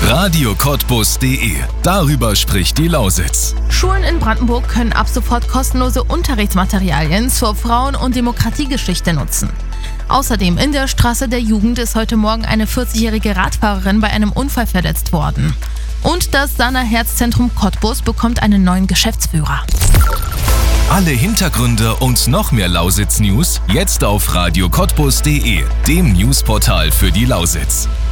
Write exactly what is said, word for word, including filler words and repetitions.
radio cottbus punkt de. Darüber spricht die Lausitz. Schulen in Brandenburg können ab sofort kostenlose Unterrichtsmaterialien zur Frauen- und Demokratiegeschichte nutzen. Außerdem in der Straße der Jugend ist heute Morgen eine vierzigjährige Radfahrerin bei einem Unfall verletzt worden. Und das Sana Herzzentrum Cottbus bekommt einen neuen Geschäftsführer. Alle Hintergründe und noch mehr Lausitz-News jetzt auf radio cottbus punkt de, dem Newsportal für die Lausitz.